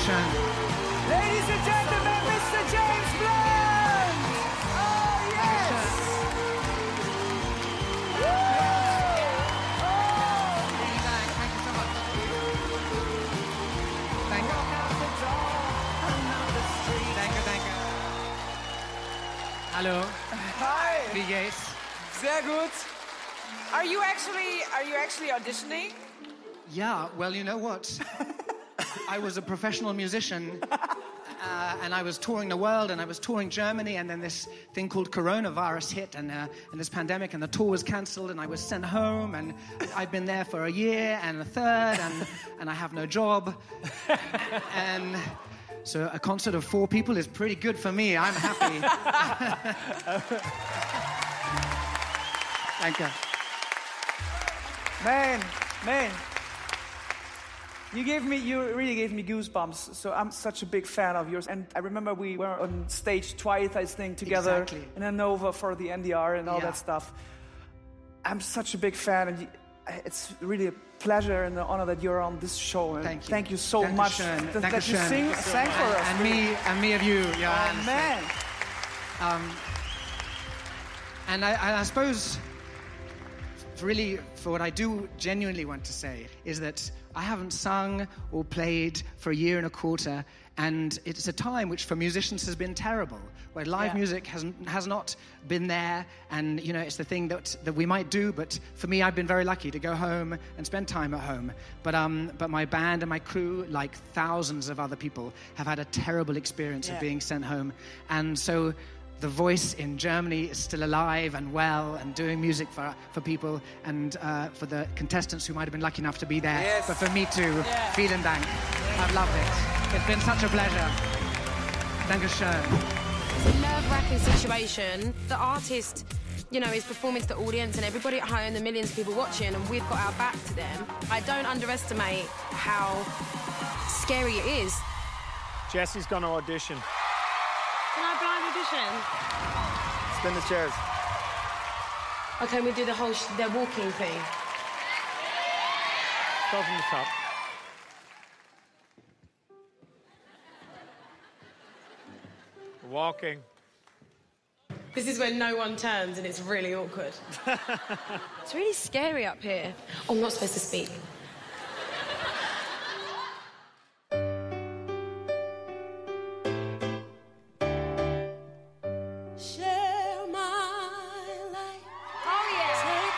Dankeschön. Ladies and gentlemen, Mr. James Blunt! Oh, yes! Woo! Vielen Dank. Thank you so much. Thank you. Danke. Hallo. Hi! Wie geht's? Sehr gut. Are you actually auditioning? Yeah, well, you know what? I was a professional musician, and I was touring the world, and I was touring Germany, and then this thing called coronavirus hit, and this pandemic, and the tour was cancelled, and I was sent home, and I've been there for a year and a third, and I have no job. And so a concert of 4 people is pretty good for me. I'm happy. Thank you. Man. You really gave me goosebumps. So I'm such a big fan of yours. And I remember we were on stage twice, I think, together Exactly. in Hanover for the NDR and all Yeah. that stuff. I'm such a big fan, and it's really a pleasure and an honor that you're on this show. And Thank you. Thank you so much Dankeschön. that you Dankeschön. sang for us. And me of you, Oh, Johannes. man. And I suppose, really, for what I do genuinely want to say is that I haven't sung or played for a year and a quarter, and it's a time which for musicians has been terrible, where live music has not been there, and you know it's the thing that we might do, but for me I've been very lucky to go home and spend time at home. But my band and my crew, like thousands of other people, have had a terrible experience of being sent home, and so The Voice in Germany is still alive and well and doing music for people and for the contestants who might have been lucky enough to be there. Yes. But for me too, vielen Dank. I've loved it. It's been such a pleasure. Dankeschön. It's a nerve-wracking situation. The artist, you know, is performing to the audience and everybody at home, the millions of people watching, and we've got our back to them. I don't underestimate how scary it is. Jesse's going to audition. Can I blind audition? Spin the chairs. Okay, we do the whole the walking thing. Go from the top. Walking. This is when no one turns and it's really awkward. It's really scary up here. Oh, I'm not supposed to speak.